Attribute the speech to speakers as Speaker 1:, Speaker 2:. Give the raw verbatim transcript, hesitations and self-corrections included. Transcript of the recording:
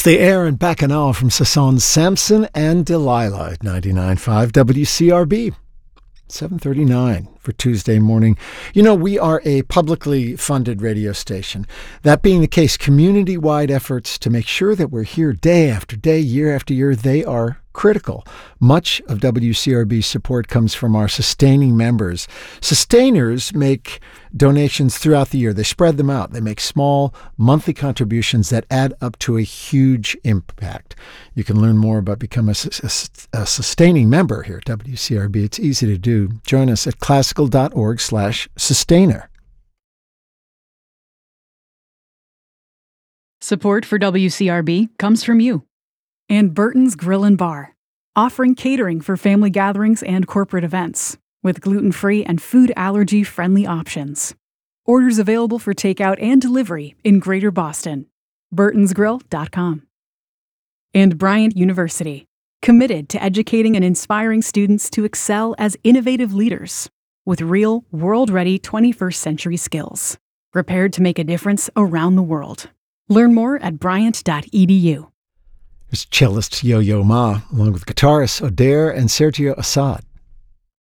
Speaker 1: the Air and Bacchanal from Sasson's Samson and Delilah at ninety-nine point five W C R B. seven thirty-nine for Tuesday morning. You know, we are a publicly funded radio station. That being the case, community-wide efforts to make sure that we're here day after day, year after year, they are critical. Much of W C R B's support comes from our sustaining members. Sustainers make donations throughout the year. They spread them out. They make small monthly contributions that add up to a huge impact. You can learn more about becoming a, a, a sustaining member here at W C R B. It's easy to do. Join us at classical.org slash sustainer.
Speaker 2: Support for W C R B comes from you. And Burton's Grill and Bar, offering catering for family gatherings and corporate events, with gluten-free and food allergy-friendly options. Orders available for takeout and delivery in Greater Boston. burtons grill dot com. And Bryant University, committed to educating and inspiring students to excel as innovative leaders, with real, world-ready twenty-first century skills, prepared to make a difference around the world. Learn more at bryant dot e d u.
Speaker 1: There's cellist Yo-Yo Ma, along with guitarists Adair and Sergio Assad.